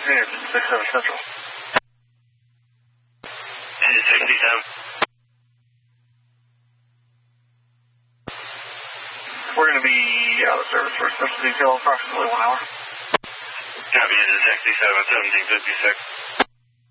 67 Central. 67. We're going to be out of service for special detail approximately 1 hour. Copy, this is 67, 1756.